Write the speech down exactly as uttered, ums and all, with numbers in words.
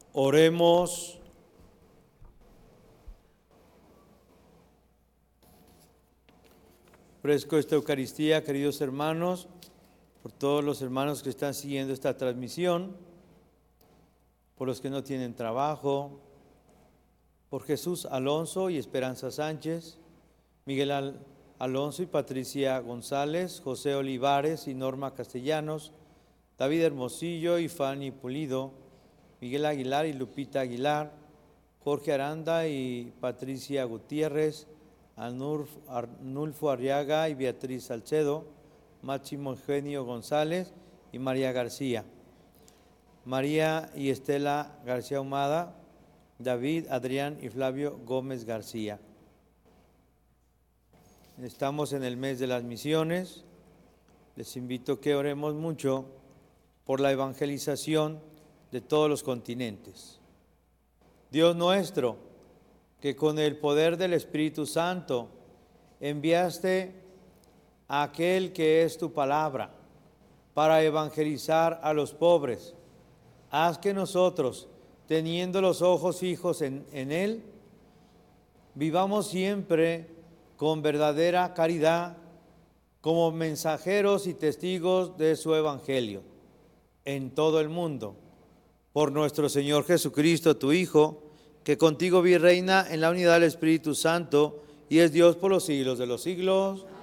Oremos. Ofrezco esta Eucaristía, queridos hermanos, por todos los hermanos que están siguiendo esta transmisión, por los que no tienen trabajo, por Jesús Alonso y Esperanza Sánchez, Miguel Al- Alonso y Patricia González, José Olivares y Norma Castellanos, David Hermosillo y Fanny Pulido, Miguel Aguilar y Lupita Aguilar, Jorge Aranda y Patricia Gutiérrez, Arnulfo Arnulfo Arriaga y Beatriz Salcedo, Máximo Eugenio González y María García, María y Estela García Ahumada, David, Adrián y Flavio Gómez García. Estamos en el mes de las misiones. Les invito a que oremos mucho por la evangelización de todos los continentes. Dios nuestro, que con el poder del Espíritu Santo enviaste a aquel que es tu palabra para evangelizar a los pobres, haz que nosotros, teniendo los ojos fijos en, en Él, vivamos siempre con verdadera caridad como mensajeros y testigos de su Evangelio en todo el mundo. Por nuestro Señor Jesucristo, tu Hijo, que contigo vive y reina en la unidad del Espíritu Santo y es Dios por los siglos de los siglos.